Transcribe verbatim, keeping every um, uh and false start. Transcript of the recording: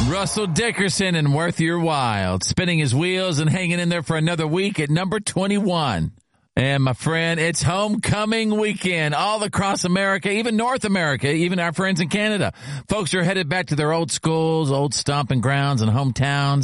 Russell Dickerson and Worth Your While, spinning his wheels and hanging in there for another week at number twenty-one. And my friend, it's homecoming weekend all across America, even North America, even our friends in Canada. Folks are headed back to their old schools, old stomping grounds and hometowns.